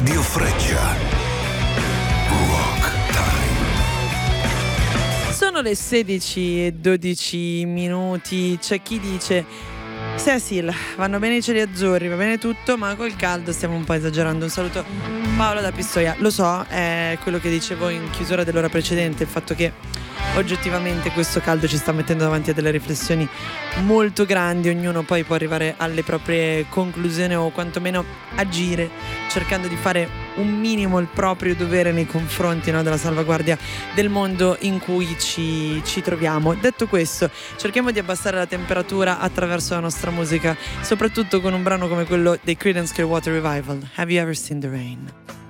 Radio Freccia. Rock Time. Sono le 16:12. C'è chi dice: Cecil, vanno bene i cieli azzurri, va bene tutto, ma col caldo stiamo un po' esagerando. Un saluto Paolo da Pistoia. Lo so, è quello che dicevo in chiusura dell'ora precedente, il fatto che oggettivamente questo caldo ci sta mettendo davanti a delle riflessioni molto grandi. Ognuno poi può arrivare alle proprie conclusioni o quantomeno agire cercando di fare un minimo il proprio dovere nei confronti, no, della salvaguardia del mondo in cui ci troviamo. Detto questo, cerchiamo di abbassare la temperatura attraverso la nostra musica, soprattutto con un brano come quello dei Creedence Clearwater Revival, Have You Ever Seen the Rain?